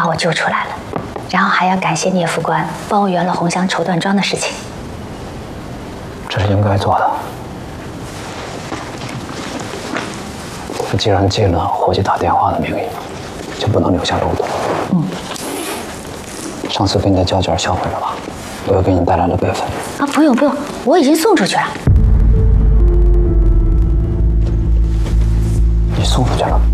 我救出来了，然后还要感谢聂副官帮我圆了红香绸缎庄的事情。 这是应该做的。我既然借了伙计打电话的名义，就不能留下漏洞。上次给你的胶卷销毁了吧？我又给你带来了备份。 啊，不用，我已经送出去了。 你送出去了？